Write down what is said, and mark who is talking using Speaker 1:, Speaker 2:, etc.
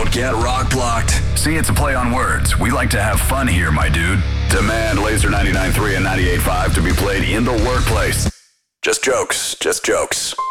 Speaker 1: Get rock blocked. See, it's a play on words. We like to have fun here, my dude. Demand Laser 99.3 and 98.5 to be played in the workplace. Just jokes.